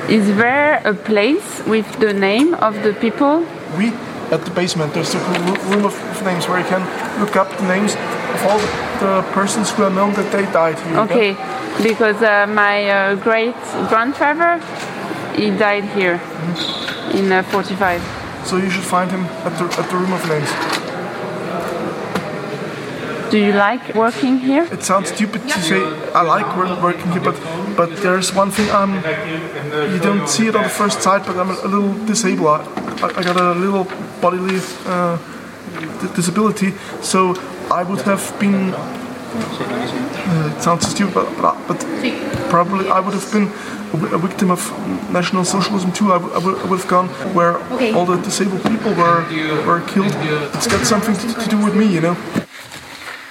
Is there a place with the name of the people? We, at the basement, there's a room of names where you can look up the names of all the persons who are known that they died here. Okay, because my great-grandfather, he died here in 45. So you should find him at the room of names. Do you like working here? It sounds stupid to say I like working here, but there's one thing you don't see it on the first sight, but I'm a little disabled. I got a little bodily disability, so I would have been. It sounds stupid, but probably I would have been a victim of National Socialism too. I would have gone where all the disabled people were killed. It's got something to do with me, you know.